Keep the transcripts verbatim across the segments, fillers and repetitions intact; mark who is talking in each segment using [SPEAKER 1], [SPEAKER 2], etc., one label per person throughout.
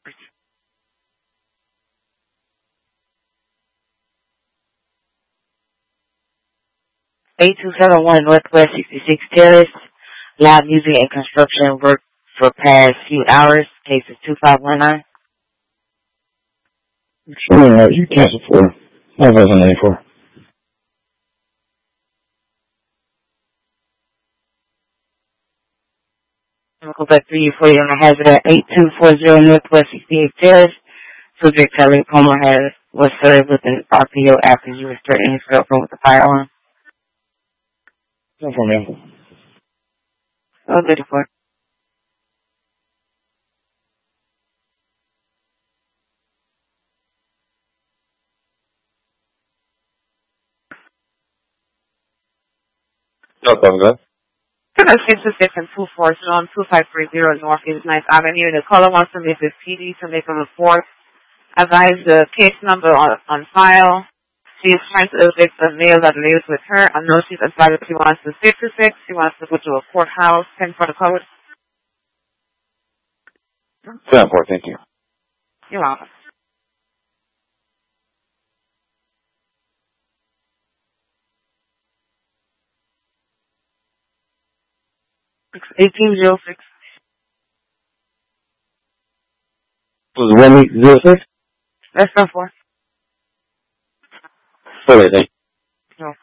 [SPEAKER 1] eight two seven one Northwest sixty-six Terrace. Lab music and construction work for past few hours. Case is two five one nine.
[SPEAKER 2] Sure, uh, you cancel for five thousand eighty-four.
[SPEAKER 1] Chemical back three you for you on a hazard at eight two four zero Northwest sixty-eight Terrace. Subject Kelly Palmer has was served with an R P O after you were threatening his girlfriend with a firearm.
[SPEAKER 2] No problem.
[SPEAKER 1] Oh, good for.
[SPEAKER 2] No problem, guys.
[SPEAKER 3] six two six and two four, so on two five three zero Northeast ninth Avenue. The caller wants to make this P D to make a report. Advise the case number on, on file. She is trying to evict the male that lives with her. I know she's advised she wants to six to six. She wants to go to a courthouse. ten for the code.
[SPEAKER 2] seven four, thank you.
[SPEAKER 3] You're welcome.
[SPEAKER 1] eighteen zero six.
[SPEAKER 2] Was it one eight zero six?
[SPEAKER 1] That's not four.
[SPEAKER 2] Sorry, thank you.
[SPEAKER 1] No.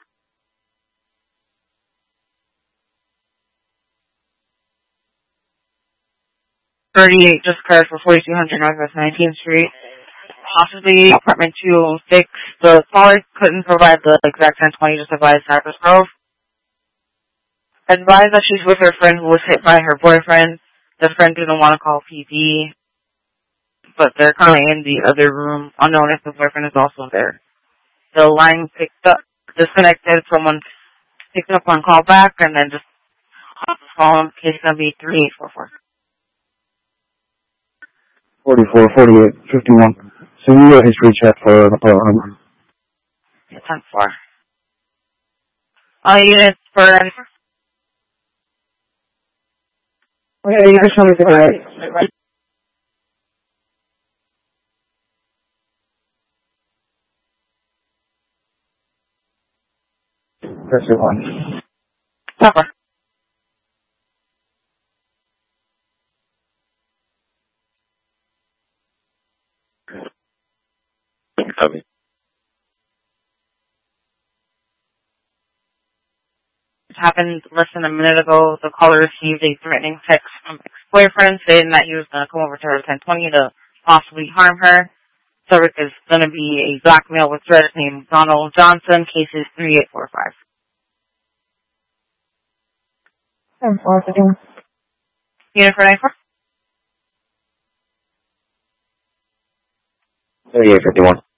[SPEAKER 1] thirty-eight just cleared for forty-two hundred Northwest nineteenth Street. Possibly apartment two oh six. The caller couldn't provide the exact ten twenty, just advised Cypress Grove. Advised that she's with her friend who was hit by her boyfriend. The friend didn't want to call P D, but they're currently in the other room, unknown if the boyfriend is also there. The line picked up, disconnected, someone picked up on call back, and then just off the phone. Case number three eight four four.
[SPEAKER 2] forty-four, forty-eight, fifty-one. So you got history check for the part number.
[SPEAKER 1] Yeah, ten four. All units for... Okay, you just want me to go right.
[SPEAKER 2] Press it one.
[SPEAKER 1] Pepper.
[SPEAKER 2] Copy.
[SPEAKER 1] It happened less than a minute ago. The caller received a threatening text from ex-boyfriend saying that he was going to come over to her at ten twenty to possibly harm her. Subject is going to be a black male with threats named Donald Johnson. Case is three eight four five.
[SPEAKER 4] ten four, fifty-one.
[SPEAKER 1] Unit for nine four?
[SPEAKER 2] thirty-eight, fifty-one.